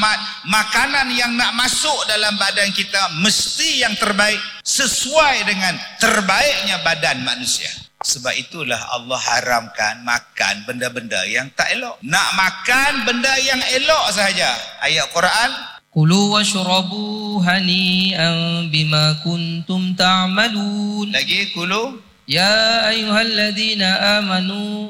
makanan yang nak masuk dalam badan kita mesti yang terbaik, sesuai dengan terbaiknya badan manusia. Sebab itulah Allah haramkan makan benda-benda yang tak elok. Nak makan benda yang elok sahaja. Ayat Quran, Kulu washrabu hani'an bima kuntum ta'malun. lagi kulu, Ya ayyuhalladzina amanu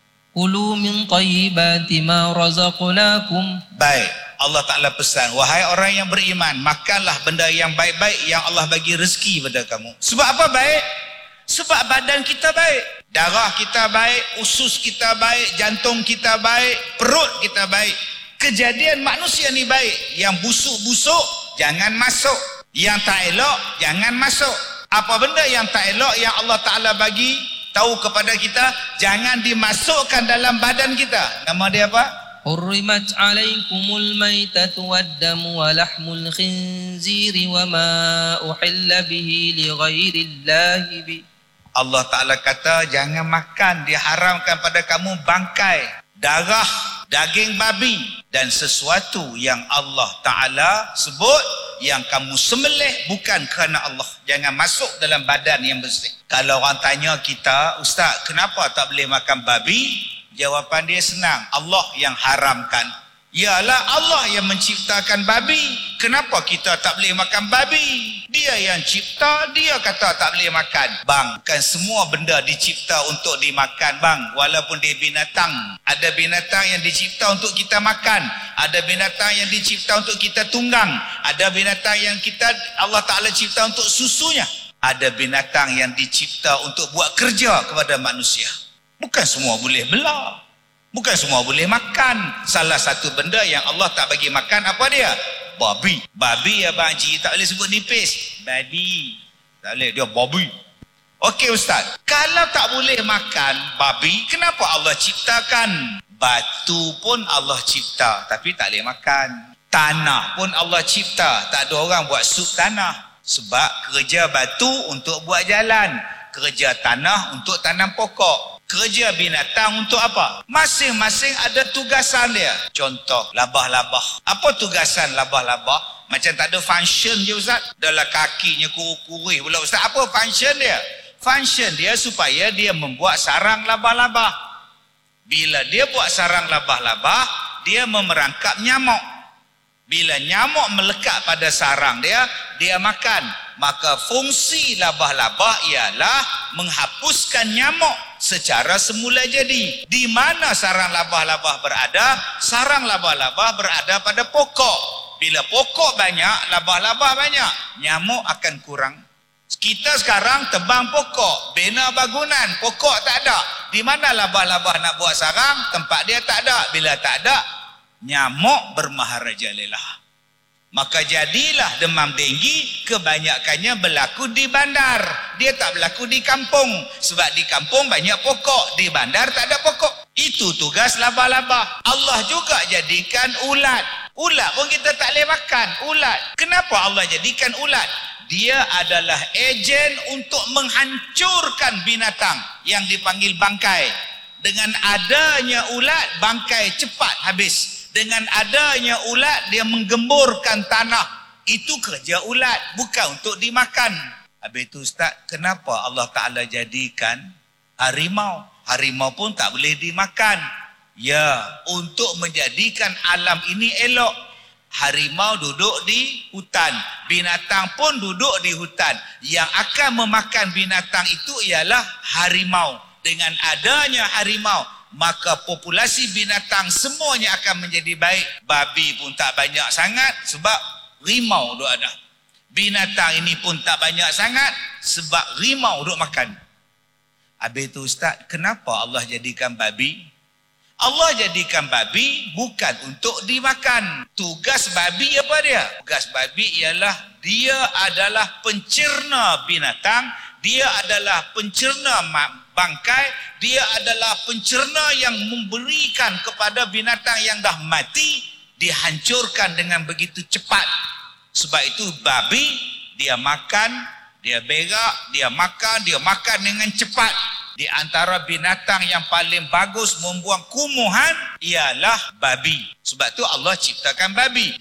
kulu min tayyibati ma razaqnakum. baik. Allah Ta'ala pesan, wahai orang yang beriman, makanlah benda yang baik-baik yang Allah bagi rezeki pada kamu. Sebab apa baik? Sebab badan kita baik, darah kita baik, usus kita baik, jantung kita baik, perut kita baik. Kejadian manusia ni baik. Yang busuk-busuk jangan masuk, yang tak elok jangan masuk. Apa benda yang tak elok yang Allah Ta'ala bagi tahu kepada kita, jangan dimasukkan dalam badan kita. Nama dia apa? Hurrimat alaikumul maitatu waddamu wa lahmul khinziri wa ma uhilla bihi li ghairillahi bi. Allah Ta'ala kata jangan makan, diharamkan pada kamu bangkai, darah, daging babi dan sesuatu yang Allah Ta'ala sebut yang kamu sembelih bukan kerana Allah. Jangan masuk dalam badan yang bersih. Kalau orang tanya kita, Ustaz, kenapa tak boleh makan babi? Jawapan dia senang, Allah yang haramkan. Yalah, Allah yang menciptakan babi. Kenapa kita tak boleh makan babi? Dia yang cipta, dia kata tak boleh makan. Bang, bukan semua benda dicipta untuk dimakan, bang. Walaupun dia binatang. Ada binatang yang dicipta untuk kita makan. Ada binatang yang dicipta untuk kita tunggang. Ada binatang yang Allah Ta'ala cipta untuk susunya. Ada binatang yang dicipta untuk buat kerja kepada manusia. Bukan semua boleh belah. Bukan semua boleh makan. Salah satu benda yang Allah tak bagi makan apa dia? Babi. Babi Abang Haji tak boleh sebut nipis. Babi. Tak boleh, dia babi. Okey Ustaz, kalau tak boleh makan babi, kenapa Allah ciptakan? Batu pun Allah cipta, tapi tak boleh makan. Tanah pun Allah cipta, tak ada orang buat sup tanah. Sebab kerja batu untuk buat jalan, kerja tanah untuk tanam pokok. Kerja binatang untuk apa? Masing-masing ada tugasan dia. Contoh, labah-labah. Apa tugasan labah-labah? Macam tak ada function je Ustaz. Dalam kakinya kurih-kurih pula Ustaz. Apa function dia? Function dia supaya dia membuat sarang labah-labah. Bila dia buat sarang labah-labah, dia memerangkap nyamuk. Bila nyamuk melekat pada sarang dia, dia makan. Maka fungsi labah-labah ialah menghapuskan nyamuk secara semula jadi. Di mana sarang labah-labah berada? Sarang labah-labah berada pada pokok. Bila pokok banyak, labah-labah banyak, nyamuk akan kurang. Kita sekarang tebang pokok, bina bangunan, pokok tak ada. Di mana labah-labah nak buat sarang? Tempat dia tak ada. Bila tak ada, nyamuk bermaharajalela. Maka jadilah demam denggi kebanyakannya berlaku di bandar. Dia tak berlaku di kampung. Sebab di kampung banyak pokok, di bandar tak ada pokok. Itu tugas labah-labah. Allah juga jadikan ulat. Ulat pun kita tak boleh makan. Ulat. Kenapa Allah jadikan ulat? Dia adalah ejen untuk menghancurkan binatang yang dipanggil bangkai. Dengan adanya ulat, bangkai cepat habis. Dengan adanya ulat, dia menggemburkan tanah. Itu kerja ulat, bukan untuk dimakan. Habis itu Ustaz, kenapa Allah Ta'ala jadikan harimau? Harimau pun tak boleh dimakan. Ya, untuk menjadikan alam ini elok. Harimau duduk di hutan, binatang pun duduk di hutan. Yang akan memakan binatang itu ialah harimau. Dengan adanya harimau, maka populasi binatang semuanya akan menjadi baik. Babi pun tak banyak sangat sebab rimau duk ada. Binatang ini pun tak banyak sangat sebab rimau duk makan. Habis itu Ustaz, kenapa Allah jadikan babi? Allah jadikan babi bukan untuk dimakan. Tugas babi apa dia? Tugas babi ialah dia adalah pencerna binatang, dia adalah pencerna bangkai, dia adalah pencerna yang memberikan kepada binatang yang dah mati, dihancurkan dengan begitu cepat. Sebab itu babi, dia makan, dia berak, dia makan dengan cepat. Di antara binatang yang paling bagus membuang kumuhan ialah babi. Sebab tu Allah ciptakan babi.